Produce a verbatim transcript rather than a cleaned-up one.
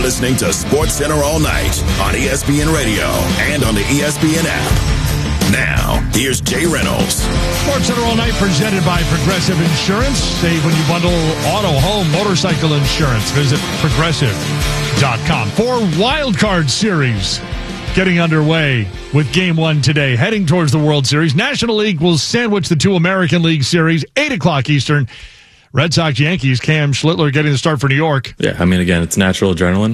listening to SportsCenter all night on E S P N Radio and on the E S P N app. Now, here's Jay Reynolds. SportsCenter all night presented by Progressive Insurance. Save when you bundle auto, home, motorcycle insurance. Visit progressive dot com. Four Wild Card Series getting underway with game one today, heading towards the World Series. National League will sandwich the two American League Series, eight o'clock Eastern. Red Sox, Yankees, Cam Schlittler getting the start for New York. Yeah, I mean, again, it's natural adrenaline.